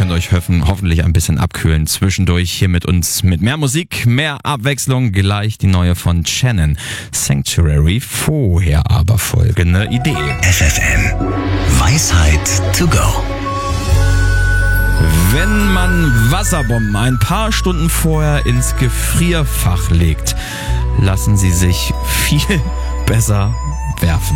könnt euch hoffentlich ein bisschen abkühlen zwischendurch hier mit uns mit mehr Musik, mehr Abwechslung. Gleich die neue von Shannon, Sanctuary. Vorher aber folgende Idee. FFN Weisheit to go. Wenn man Wasserbomben ein paar Stunden vorher ins Gefrierfach legt, lassen sie sich viel besser werfen.